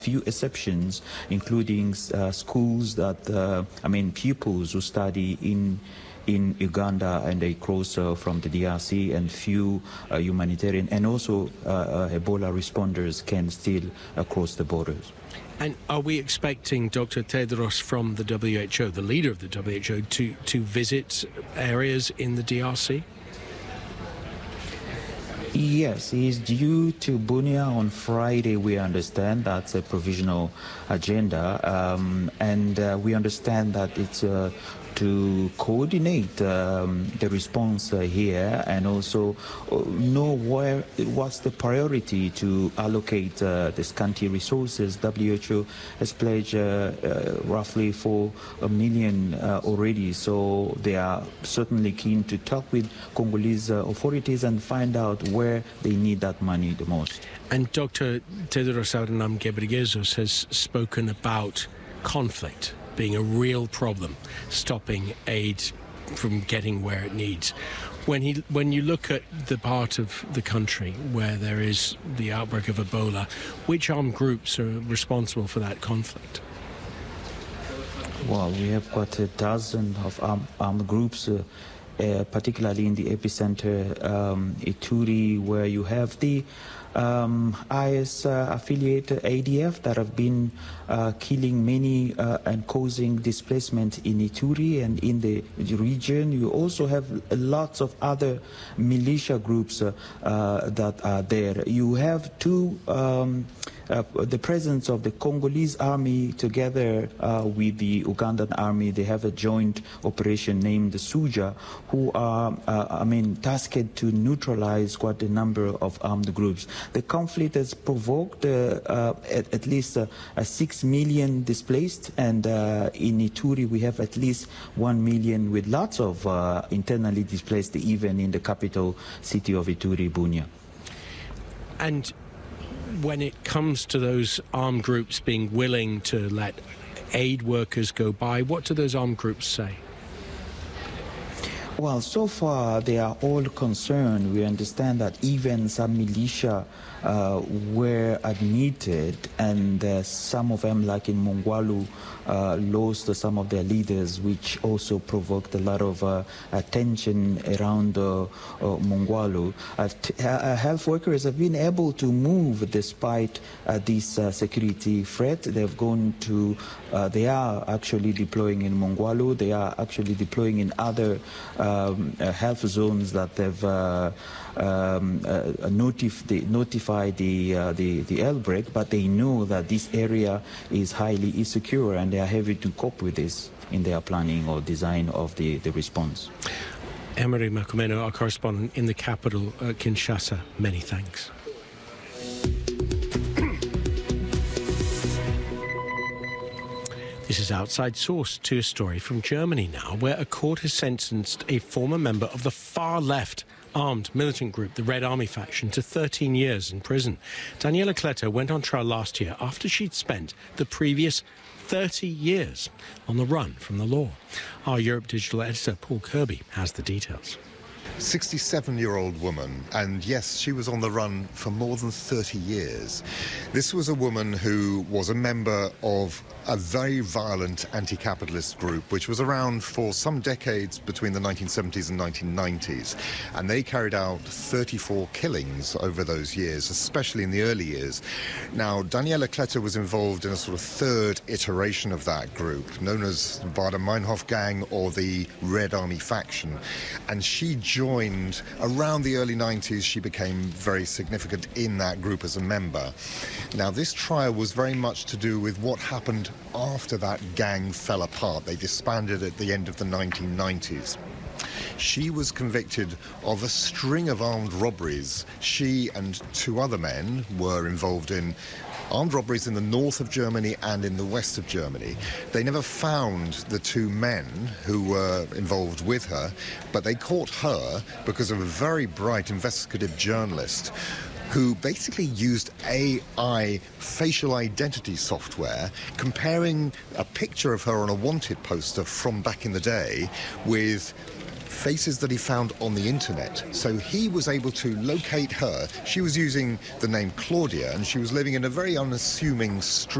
few exceptions, including schools that, pupils who study in Uganda and they cross from the DRC, and few humanitarian and also Ebola responders can still cross the borders. And are we expecting Dr. Tedros from the WHO, the leader of the WHO, to visit areas in the DRC? Yes, he's due to Bunia on Friday. We understand that's a provisional agenda, and we understand that it's to coordinate the response here, and also know what's the priority to allocate the scanty resources. WHO has pledged roughly 4 million already, so they are certainly keen to talk with Congolese authorities and find out where they need that money the most. And Dr. Tedros Adhanom Ghebreyesus has spoken about conflict being a real problem, stopping aid from getting where it needs. When you look at the part of the country where there is the outbreak of Ebola, which armed groups are responsible for that conflict? Well, we have got a dozen of armed groups, particularly in the epicenter, Ituri, where you have the IS affiliated ADF that have been killing many and causing displacement in Ituri and in the region. You also have lots of other militia groups that are there. You have the presence of the Congolese army together with the Ugandan army. They have a joint operation named the Suja, who are, tasked to neutralize quite a number of armed groups. The conflict has provoked at least 6 million displaced, and in Ituri we have at least 1 million, with lots of internally displaced, even in the capital city of Ituri, Bunia. And when it comes to those armed groups being willing to let aid workers go by, what do those armed groups say? Well, so far they are all concerned. We understand that even some militia were admitted, and some of them, like in Mongwalu, lost some of their leaders, which also provoked a lot of attention around Mongwalu. Health workers have been able to move despite this security threat. They've gone to, they are actually deploying in Mongwalu. They are actually deploying in other health zones that they've notified the outbreak, but they know that this area is highly insecure, and they are having to cope with this in their planning or design of the response. Emery Makumeno, our correspondent in the capital, Kinshasa, many thanks. This is Outside Source to a story from Germany now, where a court has sentenced a former member of the far-left armed militant group, the Red Army faction, to 13 years in prison. Daniela Kletter went on trial last year after she'd spent the previous 30 years on the run from the law. Our Europe Digital editor, Paul Kirby, has the details. 67-year-old woman, and yes, she was on the run for more than 30 years. This was a woman who was a member of a very violent anti-capitalist group which was around for some decades between the 1970s and 1990s, and they carried out 34 killings over those years, especially in the early years. Now, Daniela Kletter was involved in a sort of third iteration of that group, known as the Baader-Meinhof gang or the Red Army faction, and she joined around the early 90s. She became very significant in that group as a member. Now, this trial was very much to do with what happened after that gang fell apart. They disbanded at the end of the 1990s. She was convicted of a string of armed robberies. She and 2 other men were involved in armed robberies in the north of Germany and in the west of Germany. They never found the 2 men who were involved with her, but they caught her because of a very bright investigative journalist who basically used AI facial identity software, comparing a picture of her on a wanted poster from back in the day with faces that he found on the internet. So he was able to locate her. She was using the name Claudia, and she was living in a very unassuming street